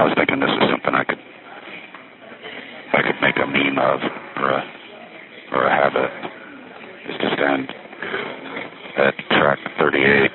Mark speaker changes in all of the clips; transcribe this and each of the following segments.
Speaker 1: I was thinking this is something I could make a meme of, or a habit, is to stand at track 38,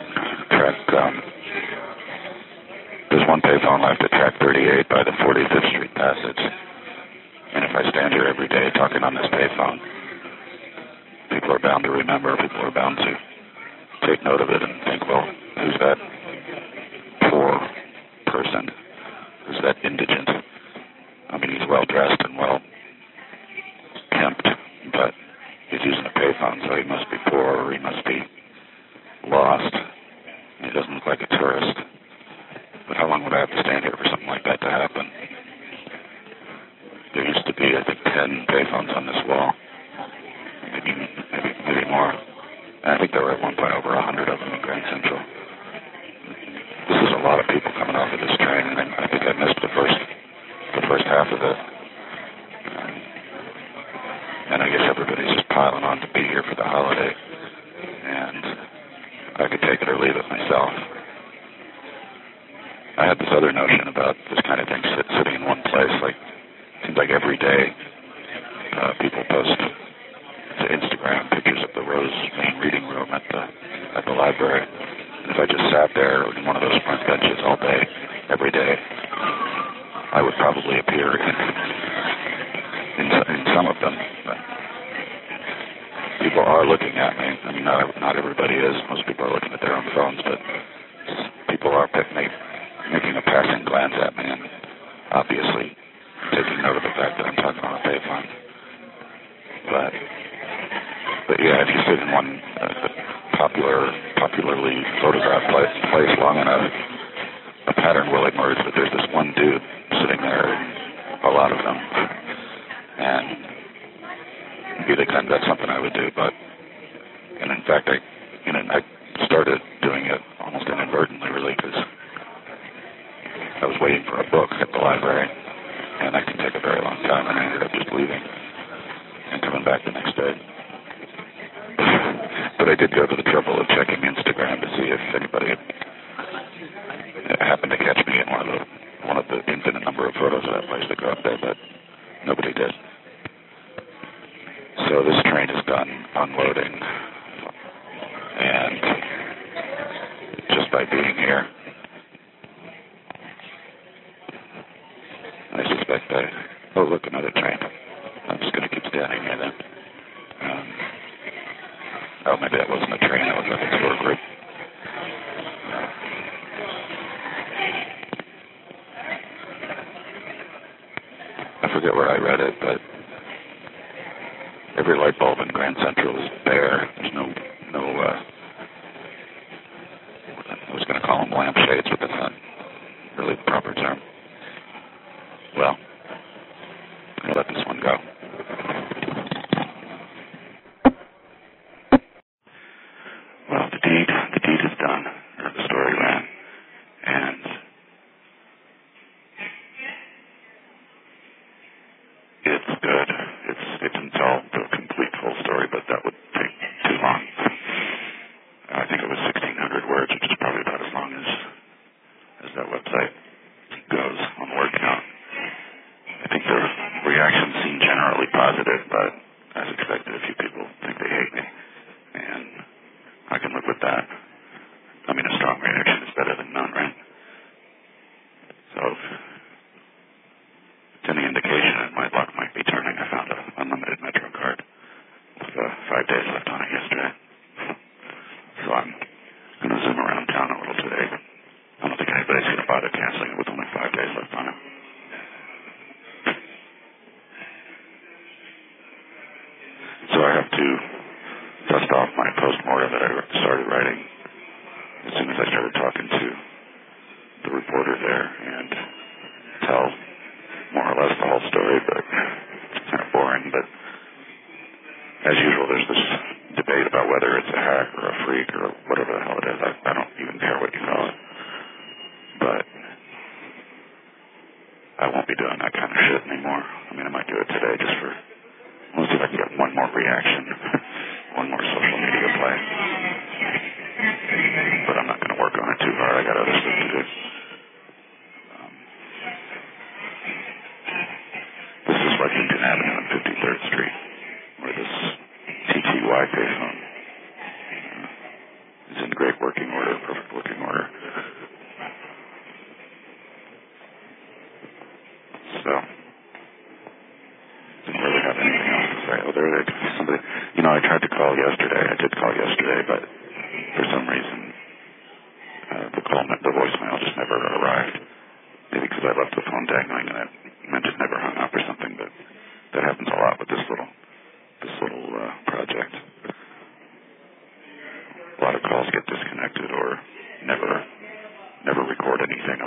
Speaker 1: there's one payphone left at track 38 by the 45th Street Passage, and if I stand here every day talking on this payphone, people are bound to remember, people are bound to take note of it and think, well, who's that poor person? Who's that indigent? I mean, he's well-dressed and well-kempt, but he's using a payphone, so he must be poor or he must be lost. He doesn't look like a tourist. But how long would I have to stand here for something like that to happen? There used to be, I think, 10 payphones on this wall. Maybe more. And I think there were at one point over 100 of them in Grand Central. This is a lot of people coming off of this train, and I think I missed the first half of it. And I guess everybody's just piling on to be here for the holiday. And I could take it or leave it myself. I had this other notion about this kind of thing sitting in one place. Like, it seems like every day people post to Instagram pictures of the Rose main reading room at the library. And if I just sat there in one of those front benches all day, every day, I would probably appear in some of them. But people are looking at me. I mean, not everybody is. Most people are looking at their own phones, but people are making a passing glance at me and obviously taking note of the fact that I'm talking on a payphone. But yeah, if you sit in one popularly photographed place long enough, a pattern will emerge that there's this one dude sitting there, a lot of them, and that's something I would do. And in fact, I started doing it almost inadvertently, really, because I was waiting for a book at the library, and that can take a very long time, and I ended up just leaving and coming back the next day. But I did go to the trouble of checking Instagram to see if anybody had happened to catch me in one of the infinite number of photos of that place that go up there, but nobody did. So this train is done unloading, and just by being here, I suspect oh, look, another train. I'm just going to keep standing here then. Oh, maybe that wasn't a train, that was like a tour group. I forget where I read it, but every light bulb in Grand Central is bare. There's no I was going to call them lampshades, but that's not really the proper term. Well, I'll let this one go. Well, the deed is done, or the story ran, and it's good. It didn't tell the complete full story, but that would take too long. I think it was 1,600 words, which is probably about as long as that website goes on word count. I think the reactions seem generally positive, but as expected, a few people think they hate me, and I can live with that. I mean, a strong reaction is better than none, right? So if it's any indication that my luck might be turning, I found an unlimited Metro card with 5 days left on it yesterday. So I'm going to zoom around town a little today, but I don't think anybody's going to bother canceling it with only 5 days left on it. So I have to dust off my post-mortem that I started writing as soon as I started talking to the reporter there and tell more or less the whole story, but it's kind of boring. But as usual, there's this debate about whether it's a hack or a freak or whatever the hell it is. I don't even care what you call it. But I won't be doing that kind of shit anymore. I mean, I might do it today just for... We'll see if I can get one more reaction, one more social media play. But I'm not going to work on it too hard. I got other stuff to do. No, I tried to call yesterday. I did call yesterday, but for some reason, the voicemail just never arrived. Maybe because I left the phone dangling and it meant it never hung